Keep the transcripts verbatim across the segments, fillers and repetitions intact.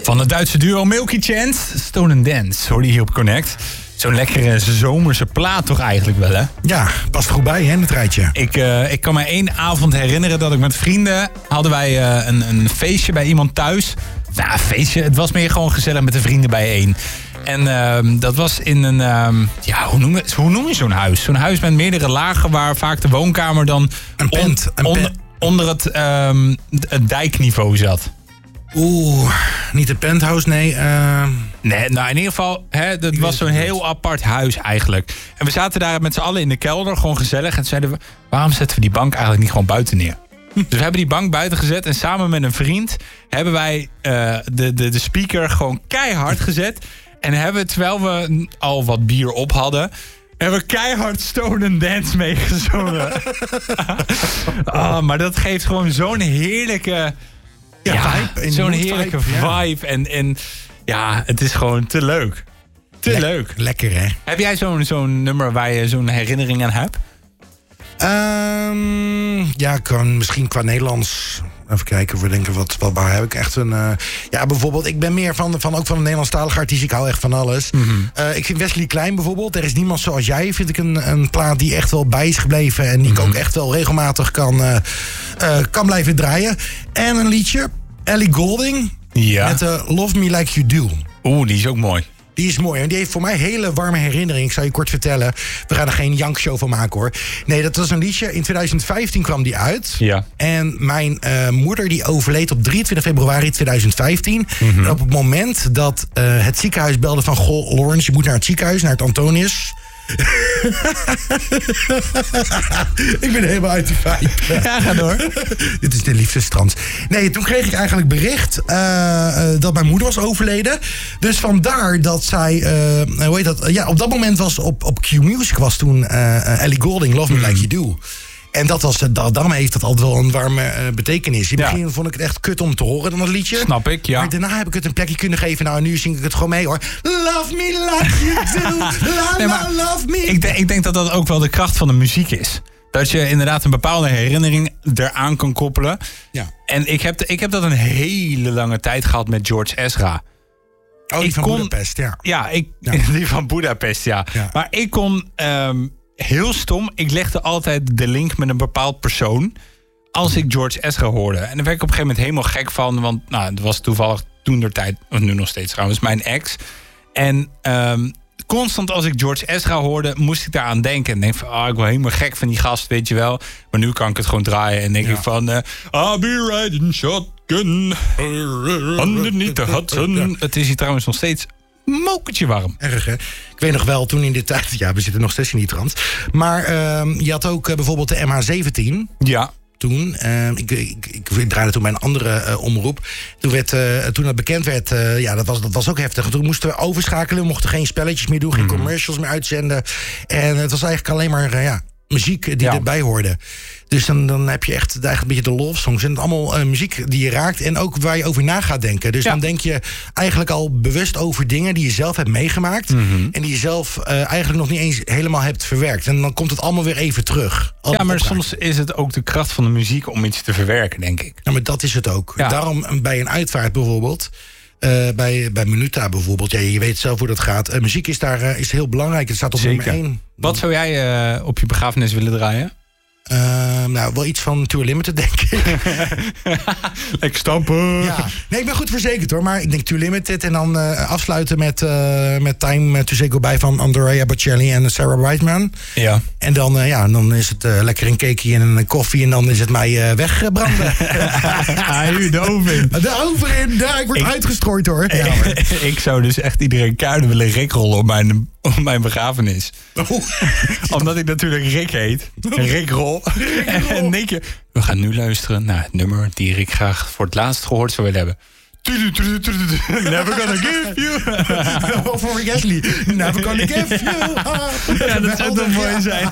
Van het Duitse duo Milky Chance, Stone and Dance, hoor je hier op Connect. Zo'n lekkere zomerse plaat toch eigenlijk wel, hè? Ja, past goed bij, hè, het rijtje. Ik, uh, ik kan me één avond herinneren dat ik met vrienden... hadden wij uh, een, een feestje bij iemand thuis. Nou, een feestje, het was meer gewoon gezellig met de vrienden bijeen. En uh, dat was in een... Uh, ja, hoe noem je, hoe noem je zo'n huis? Zo'n huis met meerdere lagen waar vaak de woonkamer dan... Een pent. On, een on, pen. onder het, uh, het dijkniveau zat. Oeh, niet het penthouse, nee. Uh... Nee, nou in ieder geval, hè, dat was zo'n heel apart huis eigenlijk. En we zaten daar met z'n allen in de kelder, gewoon gezellig. En toen zeiden we, waarom zetten we die bank eigenlijk niet gewoon buiten neer? Dus we hebben die bank buiten gezet en samen met een vriend... hebben wij uh, de, de, de speaker gewoon keihard gezet. En hebben we, terwijl we al wat bier op hadden... hebben we keihard Stone and Dance meegezongen. Oh, maar dat geeft gewoon zo'n heerlijke... Ja, ja vibe, zo'n heerlijke vibe. Ja. En, en ja, het is gewoon te leuk. Te Le- leuk. Lekker, hè? Heb jij zo'n, zo'n nummer waar je zo'n herinnering aan hebt? Um, ja, kan misschien qua Nederlands. Even kijken, we denken, wat, wat waar heb ik echt een... Uh, ja, bijvoorbeeld, ik ben meer van, van ook van een Nederlandstalige artiest. Ik hou echt van alles. Mm-hmm. Uh, ik vind Wesley Klein bijvoorbeeld, Er is niemand zoals jij... vind ik een, een plaat die echt wel bij is gebleven... en die mm-hmm. ik ook echt wel regelmatig kan, uh, uh, kan blijven draaien. En een liedje, Ellie Goulding... Ja. met uh, Love Me Like You Do. Oeh, die is ook mooi. Die is mooi en die heeft voor mij hele warme herinneringen. Ik zal je kort vertellen. We gaan er geen jankshow van maken, hoor. Nee, dat was een liedje. In twintig vijftien kwam die uit. Ja. En mijn uh, moeder die overleed op drieëntwintig februari twintig vijftien. Mm-hmm. En op het moment dat uh, het ziekenhuis belde van... Goh, Lawrence, je moet naar het ziekenhuis, naar het Antonius... ik ben helemaal uit de vibe. Ja, ga door. Dit is de liefdestrans. Nee, toen kreeg ik eigenlijk bericht uh, uh, dat mijn moeder was overleden. Dus vandaar dat zij... Uh, hoe heet dat? Ja, op dat moment was op, op Q Music was toen uh, Ellie Goulding, Love Me mm. Like You Do. En dat was, dat, daarom heeft dat altijd wel een warme uh, betekenis. In het begin ja. vond ik het echt kut om te horen, dan dat liedje. Snap ik, ja. Maar daarna heb ik het een plekje kunnen geven. Nou, en nu zing ik het gewoon mee, hoor. Love me like you do. La, nee, la, love me. Ik, de, ik denk dat dat ook wel de kracht van de muziek is. Dat je inderdaad een bepaalde herinnering eraan kan koppelen. Ja. En ik heb, ik heb dat een hele lange tijd gehad met George Ezra. Oh, die ik van kon, Budapest, ja. Ja, ik, ja. die van Budapest, ja. ja. Maar ik kon... Um, heel stom, ik legde altijd de link met een bepaald persoon... als ik George Ezra hoorde. En daar werd ik op een gegeven moment helemaal gek van... want nou, het was toevallig toen der tijd... of nu nog steeds trouwens, mijn ex. En um, constant als ik George Ezra hoorde... moest ik daaraan denken. En denk van, ah, oh, ik word helemaal gek van die gast, weet je wel. Maar nu kan ik het gewoon draaien. En denk ja. ik van... Uh, I'll be riding shotgun... underneath the Hudson. Het is hier trouwens nog steeds... mokertje warm. Erg, hè? Ik weet nog wel, toen in de tijd... Ja, we zitten nog steeds in die trant. Maar uh, je had ook uh, bijvoorbeeld de M H zeventien. Ja. Toen, uh, ik, ik, ik, ik draaide toen bij een andere uh, omroep. Toen, werd, uh, toen dat bekend werd, uh, ja, dat was, dat was ook heftig. Toen moesten we overschakelen, we mochten geen spelletjes meer doen... geen mm-hmm. commercials meer uitzenden. En het was eigenlijk alleen maar, uh, ja... muziek die ja. erbij hoorde. Dus dan, dan heb je echt eigenlijk een beetje de love songs. En het allemaal uh, muziek die je raakt en ook waar je over na gaat denken. Dus ja. dan denk je eigenlijk al bewust over dingen die je zelf hebt meegemaakt. Mm-hmm. En die je zelf uh, eigenlijk nog niet eens helemaal hebt verwerkt. En dan komt het allemaal weer even terug. Ja, maar soms is het ook de kracht van de muziek om iets te verwerken, denk ik. Ja, maar dat is het ook. Ja. Daarom bij een uitvaart bijvoorbeeld... Uh, bij, bij Minuta bijvoorbeeld, ja, je weet zelf hoe dat gaat. Uh, muziek is daar uh, is heel belangrijk. Het staat op Zeker. nummer één. Wat zou jij uh, op je begrafenis willen draaien? Uh, nou, wel iets van Tour Limited, denk ik. Lekker stampen. Ja. Nee, ik ben goed verzekerd, hoor. Maar ik denk Tour Limited. En dan uh, afsluiten met, uh, met Time to Say Goodbye van Andrea Bocelli en Sarah Brightman. Ja. En dan, uh, ja, dan is het uh, lekker een cakeje en een koffie. En dan is het mij uh, wegbranden. ah, de oven in. De oven in. Ja, ik word ik, uitgestrooid, hoor. Ja, ik zou dus echt iedereen kaarten willen rikrollen op mijn, op mijn begrafenis. Oh. Omdat ik natuurlijk Rick heet. Rikrol. En in één keer, we gaan nu luisteren naar het nummer die Rick graag voor het laatst gehoord zou willen hebben. Never gonna give you. Voor Wesley. Never gonna give you. Ja, dat zou toch mooi zijn.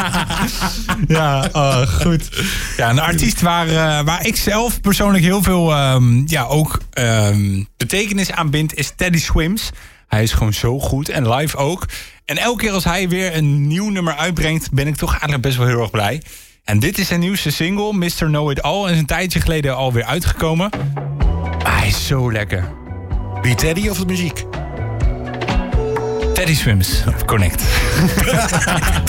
Ja, oh, goed. Ja, een artiest waar, uh, waar ik zelf persoonlijk heel veel um, ja, ook um, betekenis aan bind is Teddy Swims. Hij is gewoon zo goed en live ook. En elke keer als hij weer een nieuw nummer uitbrengt, ben ik toch eigenlijk best wel heel erg blij. En dit is zijn nieuwste single, mister Know It All. En is een tijdje geleden alweer uitgekomen. Maar hij is zo lekker. Wie, Teddy of de muziek? Teddy Swims, Connect.